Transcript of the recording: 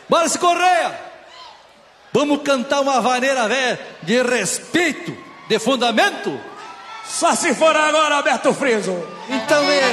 Márcio Correia, vamos cantar uma vaneira velha de respeito, de fundamento? Só se for agora, Alberto Friso. Então